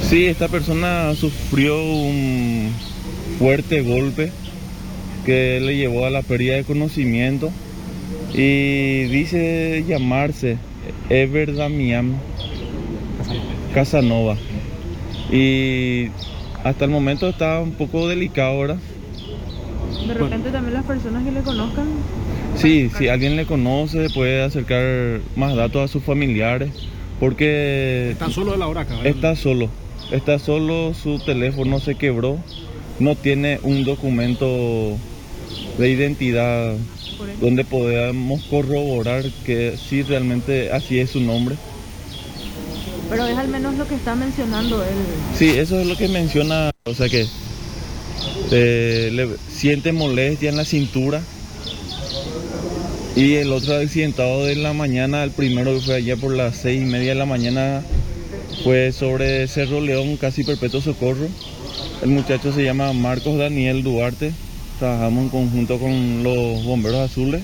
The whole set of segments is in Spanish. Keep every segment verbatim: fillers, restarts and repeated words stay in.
Sí, esta persona sufrió un fuerte golpe que le llevó a la pérdida de conocimiento y dice llamarse Ever Damián Casanova. Y hasta el momento está un poco delicado ahora. De repente también las personas que le conozcan. Sí, si alguien le conoce puede acercar más datos a sus familiares, porque Está solo de la hora acá, ¿verdad? está solo, está solo, su teléfono se quebró, no tiene un documento de identidad donde podamos corroborar que sí realmente así es su nombre. Pero es al menos lo que está mencionando él. Sí, eso es lo que menciona, o sea que eh, le siente molestia en la cintura. Y el otro accidentado de la mañana, el primero que fue allá por las seis y media de la mañana, fue sobre Cerro León, casi Perpetuo Socorro. El muchacho se llama Marcos Daniel Duarte, trabajamos en conjunto con los bomberos azules.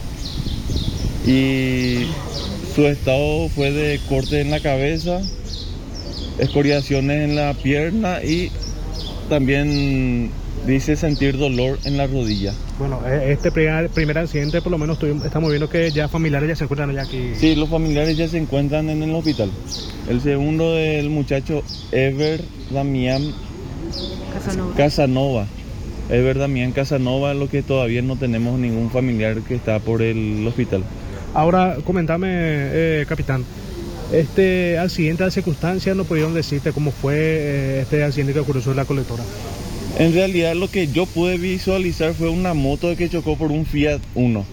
Y su estado fue de corte en la cabeza, escoriaciones en la pierna y también dice sentir dolor en la rodilla. Bueno, este primer, primer accidente por lo menos tuvimos, estamos viendo que ya familiares ya se encuentran allá aquí. Sí, los familiares ya se encuentran en el hospital. El segundo del muchacho, Ever Damián Casanova. Casanova. Ever Damián Casanova, lo que todavía no tenemos ningún familiar que está por el hospital. Ahora, comentame, eh, capitán, este accidente de circunstancias, ¿no pudieron decirte cómo fue eh, este accidente que ocurrió sobre la colectora? En realidad lo que yo pude visualizar fue una moto que chocó por un Fiat Uno.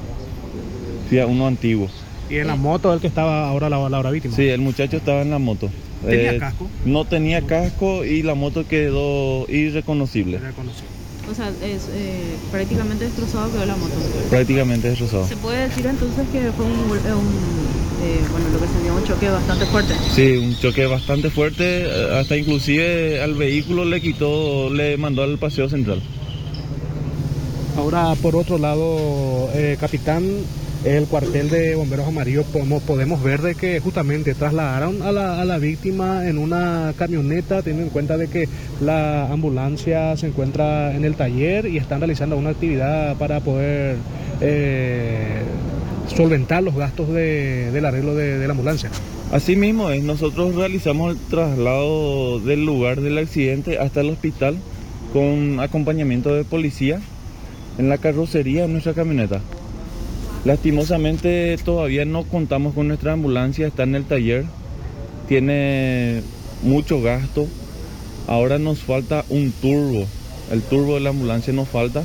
Fiat Uno antiguo. ¿Y en la moto el que estaba ahora la, la hora víctima? Sí, el muchacho estaba en la moto. ¿Tenía Eh, casco? No tenía casco y la moto quedó irreconocible. Irreconocible. O sea, es eh, prácticamente destrozado quedó la moto. Prácticamente destrozado. Se puede decir entonces que fue un, un eh, bueno, lo que sería un choque bastante fuerte. Sí, un choque bastante fuerte, hasta inclusive al vehículo le quitó, le mandó al paseo central. Ahora, por otro lado, eh, capitán, el cuartel de bomberos amarillos podemos, podemos ver de que justamente trasladaron a la, a la víctima en una camioneta, teniendo en cuenta de que la ambulancia se encuentra en el taller y están realizando una actividad para poder eh, solventar los gastos de, del arreglo de, de la ambulancia. Así mismo es, nosotros realizamos el traslado del lugar del accidente hasta el hospital con acompañamiento de policía en la carrocería de nuestra camioneta. Lastimosamente todavía no contamos con nuestra ambulancia, está en el taller, tiene mucho gasto. Ahora nos falta un turbo, el turbo de la ambulancia nos falta.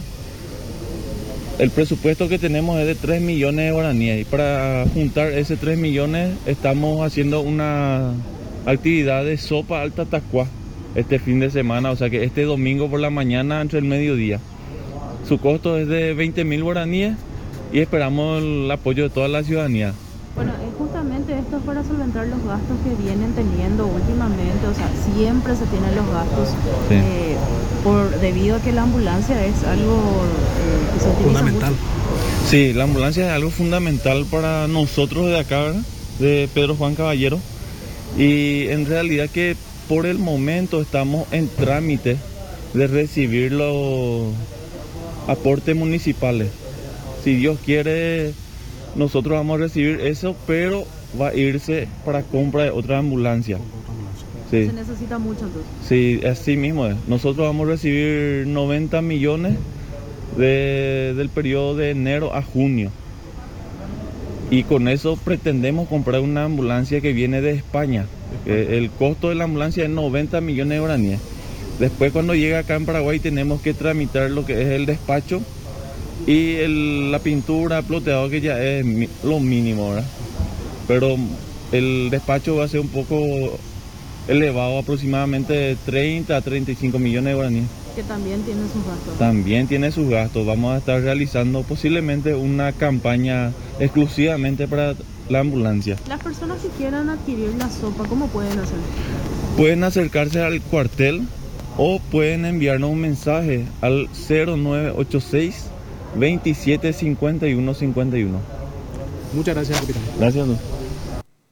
El presupuesto que tenemos es de tres millones de guaraníes y para juntar ese tres millones estamos haciendo una actividad de sopa alta tacuá este fin de semana, o sea que este domingo por la mañana entre el mediodía. Su costo es de veinte mil guaraníes y esperamos el apoyo de toda la ciudadanía. Bueno, eh, justamente esto es para solventar los gastos que vienen teniendo últimamente, o sea, siempre se tienen los gastos, Sí. eh, por, debido a que la ambulancia es algo eh, que se utiliza Fundamental. mucho. Sí, la ambulancia es algo fundamental para nosotros de acá, ¿verdad? De Pedro Juan Caballero. Y en realidad que por el momento estamos en trámite de recibir los aportes municipales. Si Dios quiere, nosotros vamos a recibir eso, pero va a irse para compra de otra ambulancia. Sí, Se necesita mucho entonces. sí, así mismo es. Nosotros vamos a recibir noventa millones de, del periodo de enero a junio. Y con eso pretendemos comprar una ambulancia que viene de España. Eh, el costo de la ambulancia es noventa millones de guaraníes. Después cuando llega acá en Paraguay tenemos que tramitar lo que es el despacho y el, la pintura, ploteado, que ya es mi, lo mínimo, ¿verdad? Pero el despacho va a ser un poco elevado, aproximadamente treinta a treinta y cinco millones de guaraníes. Que también tiene sus gastos. También tiene sus gastos. Vamos a estar realizando posiblemente una campaña exclusivamente para la ambulancia. Las personas que quieran adquirir la sopa, ¿cómo pueden hacer? Pueden acercarse al cuartel o pueden enviarnos un mensaje al cero nueve ocho seis, veintisiete cincuenta y uno cincuenta y uno. Muchas gracias, capitán. Gracias.